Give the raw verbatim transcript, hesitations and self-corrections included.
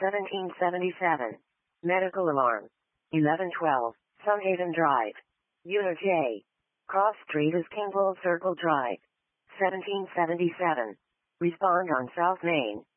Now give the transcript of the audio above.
seventeen seventy-seven. Medical alarm. eleven twelve. Sunhaven Drive. Unit J. Cross Street is Kingsville Circle Drive. seventeen seventy-seven. Respond on South Main.